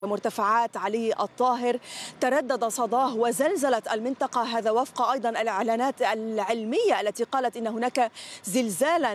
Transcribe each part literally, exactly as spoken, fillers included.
مرتفعات علي الطاهر تردد صداه وزلزلت المنطقة. هذا وفق أيضا الإعلانات العلمية التي قالت إن هناك زلزالا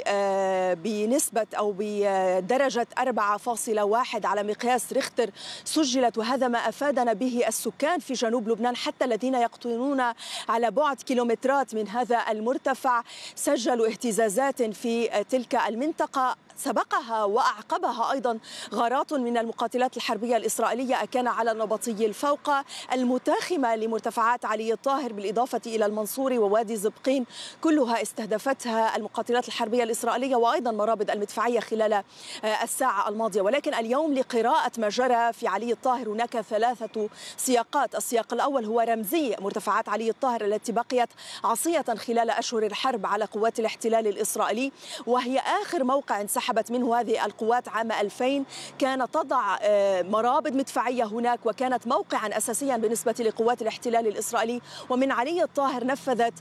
بنسبة أو بدرجة أربعة فاصلة واحد على مقياس ريختر سجلت، وهذا ما أفادنا به السكان في جنوب لبنان حتى الذين يقطنون على بعد كيلومترات من هذا المرتفع سجلوا اهتزازات في تلك المنطقة. سبقها وأعقبها أيضا غارات من المقاتلات الحربية الإسرائيلية كان على النبطي الفوقة المتاخمة لمرتفعات علي الطاهر بالإضافة إلى المنصوري ووادي زبقين، كلها استهدفتها المقاتلات الحربية الإسرائيلية وأيضا مرابط المدفعية خلال الساعة الماضية. ولكن اليوم لقراءة ما جرى في علي الطاهر هناك ثلاثة سياقات. السياق الأول هو رمزي، مرتفعات علي الطاهر التي بقيت عصية خلال أشهر الحرب على قوات الاحتلال الإسرائيلي، وهي آخر موقع انسحب منه هذه القوات عام ألفين، كانت تضع مرابط مدفعية هناك وكانت موقعا أساسيا بالنسبة لقوات الاحتلال الإسرائيلي. ومن علي الطاهر نفذت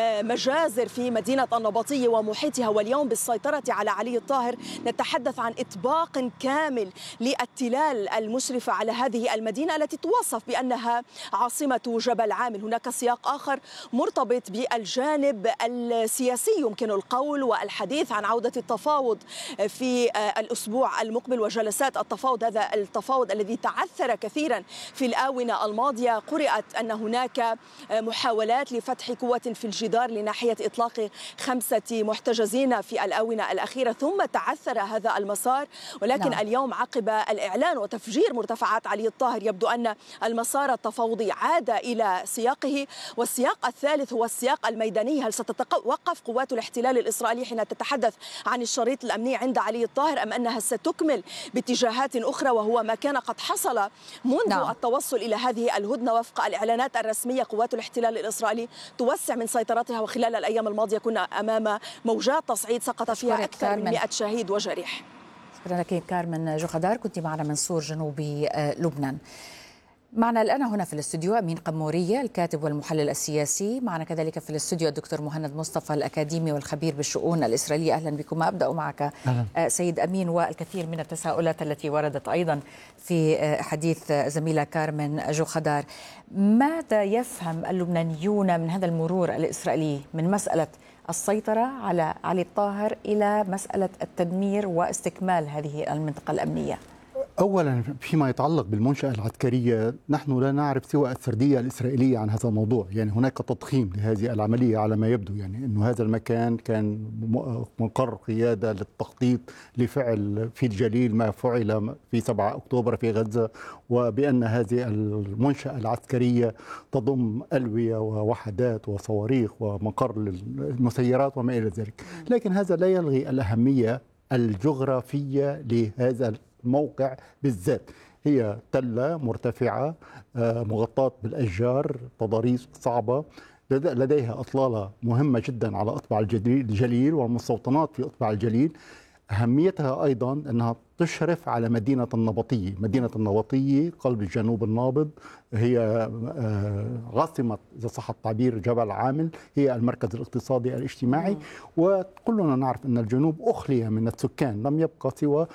مجازر في مدينة النبطية ومحيطها، واليوم بالسيطرة على علي الطاهر نتحدث عن إطباق كامل للتلال المشرفة على هذه المدينة التي توصف بأنها عاصمة جبل عامل. هناك سياق آخر مرتبط بالجانب السياسي يمكن القول والحديث عن عودة التفاوض في الأسبوع المقبل وجلسات التفاوض. هذا التفاوض الذي تعثر كثيرا في الآونة الماضية، قرأت أن هناك محاولات لفتح قوة في الجدار لناحية إطلاق خمسة محتجزين في الآونة الأخيرة، ثم تعثر هذا المسار. ولكن نعم. اليوم عقب الإعلان وتفجير مرتفعات علي الطاهر يبدو أن المسار التفاوضي عاد إلى سياقه. والسياق الثالث هو السياق الميداني. هل ستتوقف قوات الاحتلال الإسرائيلي حين تتحدث عن الشريط الأمني عند علي الطاهر أم أنها ستكمل باتجاهات أخرى، وهو ما كان قد حصل منذ نعم. التوصل إلى هذه الهدنة. وفق الإعلانات الرسمية قوات الاحتلال الإسرائيلي توسع من سيطرتها، وخلال الأيام الماضية كنا أمام موجات تصعيد سقط فيها أكثر من مئة شهيد وجريح. شكرا لك كارمن جوخدار، كنت معنا من سور جنوب لبنان. معنا الآن هنا في الاستوديو أمين قمورية الكاتب والمحلل السياسي، معنا كذلك في الاستوديو الدكتور مهند مصطفى الأكاديمي والخبير بالشؤون الإسرائيلية. أهلا بكم. أبدأ معك أهلا. سيد أمين، والكثير من التساؤلات التي وردت أيضا في حديث زميلة كارمن جوخدار. ماذا يفهم اللبنانيون من هذا المرور الإسرائيلي من مسألة السيطرة على علي الطاهر إلى مسألة التدمير واستكمال هذه المنطقة الأمنية؟ أولا فيما يتعلق بالمنشأة العسكرية، نحن لا نعرف سوى السردية الإسرائيلية عن هذا الموضوع. يعني هناك تضخيم لهذه العملية على ما يبدو، يعني أنه هذا المكان كان مقر قيادة للتخطيط لفعل في الجليل ما فعل في سبعة أكتوبر في غزة، وبأن هذه المنشأة العسكرية تضم ألوية ووحدات وصواريخ ومقر للمسيرات وما إلى ذلك. لكن هذا لا يلغي الأهمية الجغرافية لهذا الموقع بالذات. هي تلة مرتفعة مغطاة بالأشجار، تضاريس صعبة، لديها أطلالة مهمة جدا على إطباع الجليل والمستوطنات في إطباع الجليل. أهميتها أيضا أنها تشرف على مدينة النبطية. مدينة النبطية قلب الجنوب النابض، هي عاصمة إذا صح التعبير جبل عامل، هي المركز الاقتصادي الاجتماعي. وكلنا نعرف أن الجنوب أخلي من السكان، لم يبقى سوى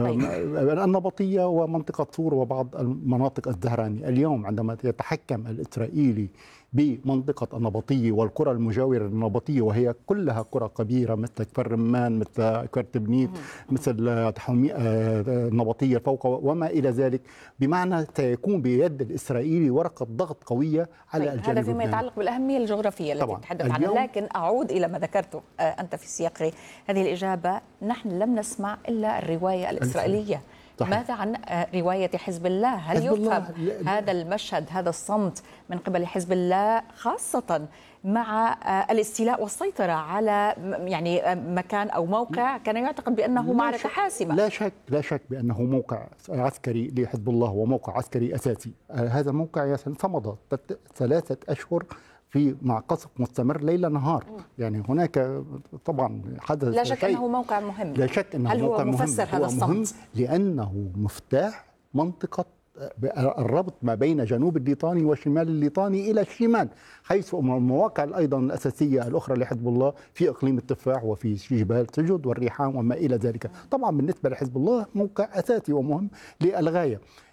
النبطية ومنطقة صور وبعض المناطق الزهرانية. اليوم عندما يتحكم الإسرائيلي بمنطقة النبطية والقرى المجاورة للنبطية، وهي كلها قرى كبيرة مثل كفر رمان، مثل كفر تبنيت، مثل النبطية فوق وما إلى ذلك، بمعنى سيكون بيد الإسرائيلي ورقة ضغط قوية على طيب الجانب هذا فيما يتعلق بالأهمية الجغرافية التي تتحدث عنها. لكن أعود إلى ما ذكرته أنت في سياق هذه الإجابة. نحن لم نسمع إلا الرواية الإسرائيلية. صحيح. ماذا عن رواية حزب الله؟ هل حزب يفهم الله هذا المشهد، هذا الصمت من قبل حزب الله، خاصة مع الاستيلاء والسيطرة على يعني مكان أو موقع كان يعتقد بأنه معركة حاسمة؟ لا شك لا شك بأنه موقع عسكري لحزب الله وموقع عسكري أساسي. هذا الموقع صمد ثلاثة أشهر في مع قصف مستمر ليل نهار. يعني هناك طبعا حدث لا شك أنه موقع مهم. لا شك أنه هل موقع هو مفسر مهم. هذا هو مهم الصمت؟ لأنه مفتاح منطقة الربط ما بين جنوب الليطاني وشمال الليطاني إلى الشمال، حيث المواقع أيضا الأساسية الأخرى لحزب الله في إقليم التفاح وفي جبال سجد والريحان وما إلى ذلك. طبعا بالنسبة لحزب الله موقع أساسي ومهم للغاية.